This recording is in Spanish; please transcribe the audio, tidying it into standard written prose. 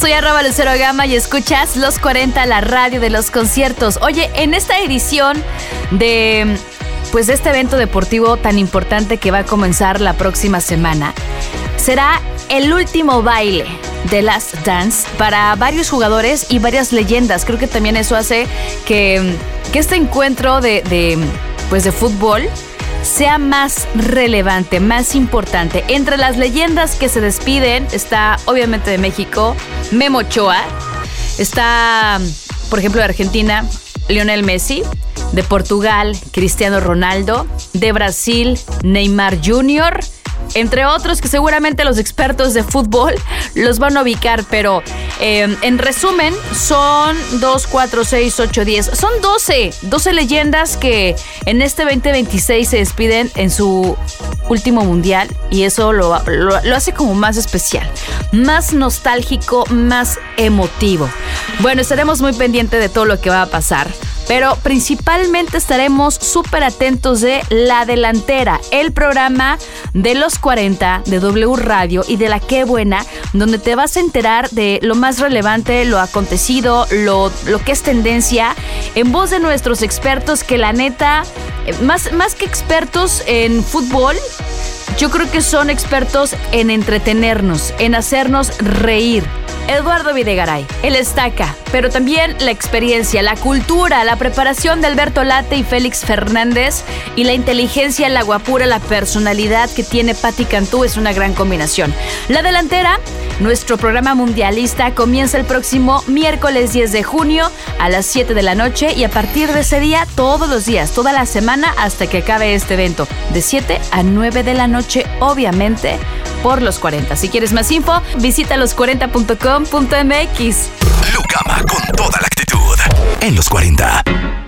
soy @LuceroGama y escuchas Los 40, la radio de los conciertos. Oye, en esta edición de este evento deportivo tan importante que va a comenzar la próxima semana, será el último baile de Last Dance para varios jugadores y varias leyendas. Creo que también eso hace que este encuentro de fútbol sea más relevante, más importante. Entre las leyendas que se despiden está, obviamente, de México, Memo Ochoa. Está, por ejemplo, de Argentina, Lionel Messi. De Portugal, Cristiano Ronaldo. De Brasil, Neymar Jr., entre otros que seguramente los expertos de fútbol los van a ubicar, pero en resumen son 2, 4, 6, 8, 10. Son 12 leyendas que en este 2026 se despiden en su último mundial, y eso lo hace como más especial, más nostálgico, más emotivo. Bueno, estaremos muy pendientes de todo lo que va a pasar, pero principalmente estaremos súper atentos de La Delantera, el programa de los 40 de W Radio y de La Qué Buena, donde te vas a enterar de lo más relevante, lo acontecido, lo que es tendencia, en voz de nuestros expertos, que la neta, más que expertos en fútbol, yo creo que son expertos en entretenernos, en hacernos reír. Eduardo Videgaray, el Estaca, pero también la experiencia, la cultura, la preparación de Alberto Late y Félix Fernández, y la inteligencia, la guapura, la personalidad que tiene Patti Cantú es una gran combinación. La Delantera, nuestro programa mundialista, comienza el próximo miércoles 10 de junio a las 7 de la noche, y a partir de ese día, todos los días, toda la semana, hasta que acabe este evento, de 7 a 9 de la noche, obviamente, por Los 40. Si quieres más info, visita los40.com.mx. Lucama con toda la actitud en Los 40.